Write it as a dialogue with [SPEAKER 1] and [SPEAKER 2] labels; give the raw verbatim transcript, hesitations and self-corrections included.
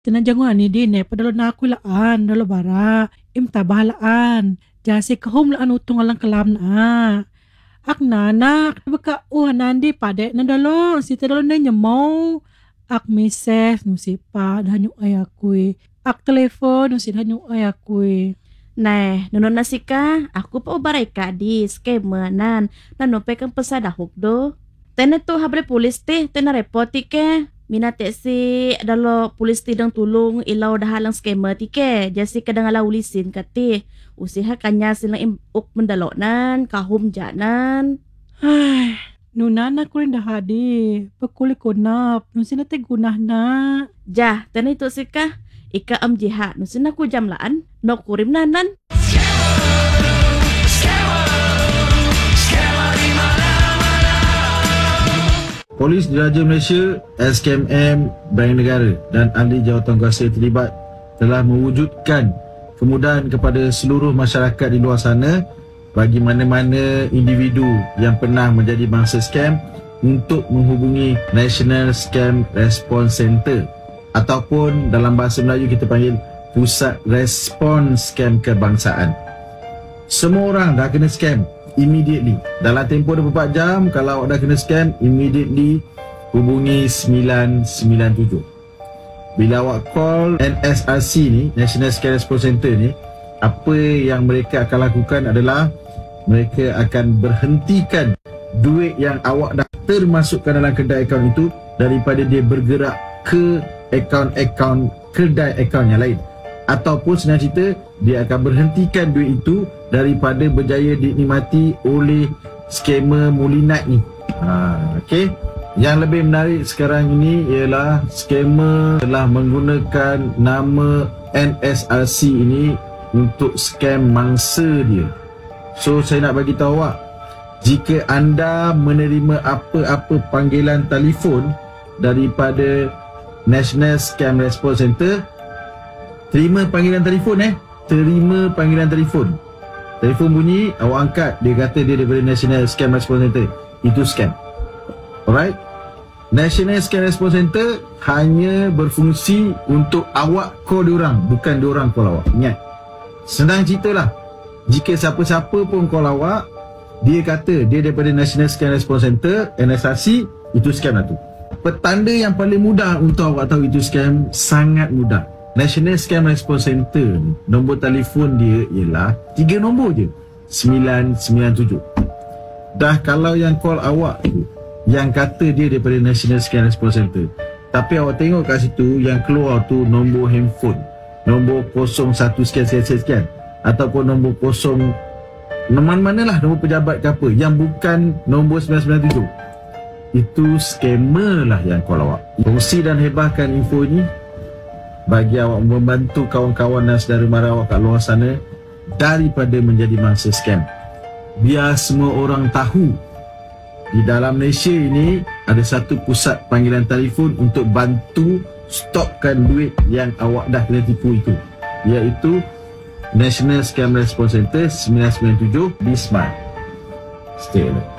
[SPEAKER 1] Tinajanguan ni Dine padalo na ako laan, dalo bara. Imta bahalaan. Jasi kahom laan utong alang kalam na. Ak nanak, baka uhan nandi pade na dalo. Si tadalo na nyamaw. Ak mises, nung si pa, dahan yung ayakui. Ak telepon, nung si dahan yung ayakui.
[SPEAKER 2] Nah, nuno na si ka, aku pa ubaray ka di, skemanan, nanupay kang pasadahok do. Tena to habre pulis te, tena repoti ke. Minate si dalo pulis ti dang tulong ilaw dahalang skema ti ke, jasi kadang ala ulisin ka ti. Usiha kanya silang imuk mendalonan, kahum janan.
[SPEAKER 1] Ay, nunana ko rin dahadi. Pagkuli ko na, nung sinate gunah na.
[SPEAKER 2] Jah, tena itu si ka, ika am jiha, nung sinaku jamlaan, no kurim nanan.
[SPEAKER 3] Polis Diraja Malaysia, S K M M, Bank Negara dan ahli jawatankuasa terlibat telah mewujudkan kemudahan kepada seluruh masyarakat di luar sana bagi mana-mana individu yang pernah menjadi mangsa scam untuk menghubungi National Scam Response Center ataupun dalam bahasa Melayu kita panggil Pusat Respon Scam Kebangsaan. Semua orang dah kena scam immediately. Dalam tempoh dua puluh empat jam, kalau awak dah kena scam, immediately hubungi sembilan sembilan tujuh. Bila awak call N S R C ni, National Scam Response Center ni, apa yang mereka akan lakukan adalah mereka akan berhentikan duit yang awak dah termasukkan dalam kedai akaun itu daripada dia bergerak ke akaun-akaun kedai akaun yang lain. Ataupun senang cerita, dia akan berhentikan duit itu daripada berjaya dinikmati oleh skamer Molinite ni. Ha, okay. Yang lebih menarik sekarang ini ialah skamer telah menggunakan nama N S R C ini untuk scam mangsa dia. So saya nak bagi tahu awak, jika anda menerima apa-apa panggilan telefon daripada National Scam Response Center, terima panggilan telefon eh. Terima panggilan telefon. Telefon bunyi, awak angkat, dia kata dia daripada National Scam Response Center. Itu scam. Alright? National Scam Response Center hanya berfungsi untuk awak call diorang, bukan diorang call awak. Ingat. Senang ceritalah. Jika siapa-siapa pun call awak, dia kata dia daripada National Scam Response Center, N S R C, itu scam lah tu. Petanda yang paling mudah untuk awak tahu itu scam, sangat mudah. National Scam Response Center, nombor telefon dia ialah tiga nombor je, sembilan sembilan tujuh. Dah kalau yang call awak tu yang kata dia daripada National Scam Response Center, tapi awak tengok kat situ yang keluar tu nombor handphone, nombor kosong satu sekian sekian sekian, ataupun nombor kosong mana-mana lah, nombor pejabat ke apa, yang bukan nombor sembilan sembilan tujuh, itu scammer lah yang call awak. Kongsi dan hebahkan info ini bagi awak membantu kawan-kawan dan saudara mara awak kat luar sana daripada menjadi mangsa scam. Biar semua orang tahu di dalam Malaysia ini ada satu pusat panggilan telefon untuk bantu stopkan duit yang awak dah kena tipu itu, iaitu National Scam Response Center sembilan sembilan tujuh di Smart. Stay alert.